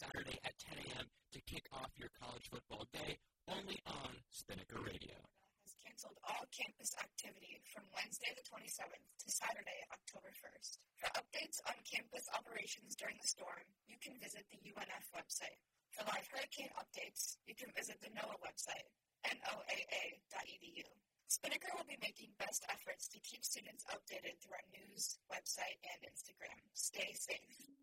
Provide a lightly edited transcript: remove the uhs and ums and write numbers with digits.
Saturday at 10 a.m. to kick off your college football day, only on Spinnaker Radio. Has canceled all campus activity from Wednesday the 27th to Saturday, October 1st. For updates on campus operations during the storm, you can visit the UNF website. For live hurricane updates, you can visit the NOAA website, noaa.edu. Spinnaker will be making best efforts to keep students updated through our news, website, and Instagram. Stay safe.